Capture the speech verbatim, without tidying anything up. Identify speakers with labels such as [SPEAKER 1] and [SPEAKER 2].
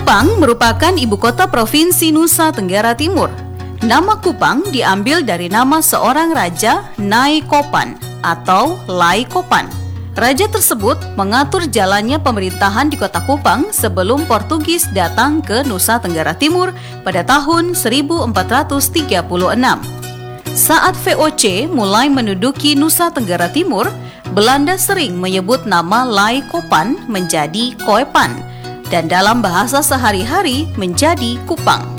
[SPEAKER 1] Kupang merupakan ibu kota provinsi Nusa Tenggara Timur. Nama Kupang diambil dari nama seorang raja, Nai Kopan atau Lai Kopan. Raja tersebut mengatur jalannya pemerintahan di kota Kupang sebelum Portugis datang ke Nusa Tenggara Timur pada tahun seribu empat ratus tiga puluh enam. Saat V O C mulai menduduki Nusa Tenggara Timur, Belanda sering menyebut nama Lai Kopan menjadi Koepan dan dalam bahasa sehari-hari menjadi Kupang.